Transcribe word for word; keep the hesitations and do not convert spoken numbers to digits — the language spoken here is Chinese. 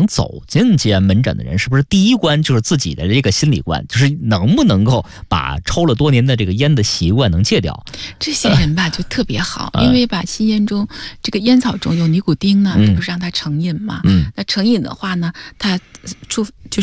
走进戒烟门诊的人，是不是第一关就是自己的这个心理关，就是能不能够把抽了多年的这个烟的习惯能戒掉？ 这些人吧就特别好，因为把吸烟中这个烟草中有尼古丁呢，这不是让他成瘾嘛？嗯，那成瘾的话呢，他出就